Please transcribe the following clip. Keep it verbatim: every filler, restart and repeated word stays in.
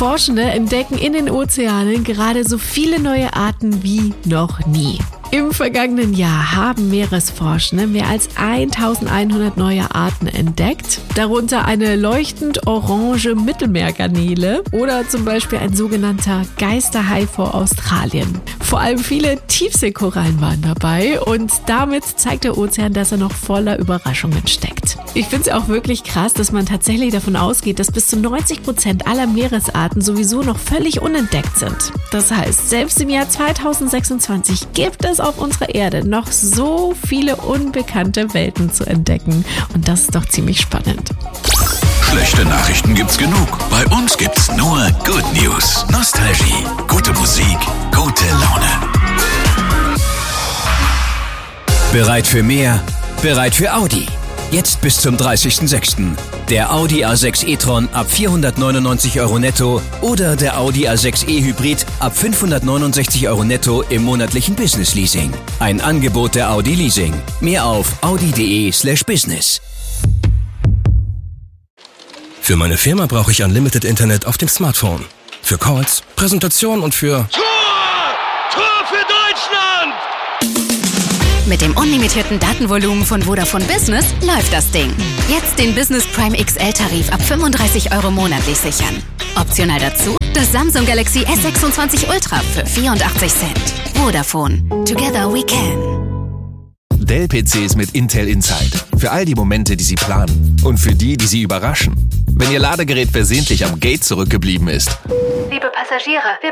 Forschende entdecken in den Ozeanen gerade so viele neue Arten wie noch nie. Im vergangenen Jahr haben Meeresforschende mehr als eintausendeinhundert neue Arten entdeckt, darunter eine leuchtend orange Mittelmeergarnele oder zum Beispiel ein sogenannter Geisterhai vor Australien. Vor allem viele Tiefseekorallen waren dabei und damit zeigt der Ozean, dass er noch voller Überraschungen steckt. Ich finde es auch wirklich krass, dass man tatsächlich davon ausgeht, dass bis zu neunzig Prozent aller Meeresarten sowieso noch völlig unentdeckt sind. Das heißt, selbst im Jahr zweitausendsechsundzwanzig gibt es auf unserer Erde noch so viele unbekannte Welten zu entdecken. Und das ist doch ziemlich spannend. Schlechte Nachrichten gibt's genug. Bei uns gibt's nur Good News. Nostalgie, gute Musik, gute Laune. Bereit für mehr? Bereit für Audi. Jetzt bis zum dreißigsten sechsten Der Audi A sechs e-tron ab vierhundertneunundneunzig Euro netto oder der Audi A sechs e Hybrid ab fünfhundertneunundsechzig Euro netto im monatlichen Business Leasing. Ein Angebot der Audi Leasing. Mehr auf audi.de slash business. Für meine Firma brauche ich Unlimited Internet auf dem Smartphone. Für Calls, Präsentationen und für... Tor! Tor für Deutschland! Mit dem unlimitierten Datenvolumen von Vodafone Business läuft das Ding. Jetzt den Business Prime X L-Tarif ab fünfunddreißig Euro monatlich sichern. Optional dazu das Samsung Galaxy S sechsundzwanzig Ultra für vierundachtzig Cent. Vodafone. Together we can. Dell-P Cs mit Intel Inside. Für all die Momente, die Sie planen. Und für die, die Sie überraschen. Wenn Ihr Ladegerät versehentlich am Gate zurückgeblieben ist. Liebe Passagiere, wir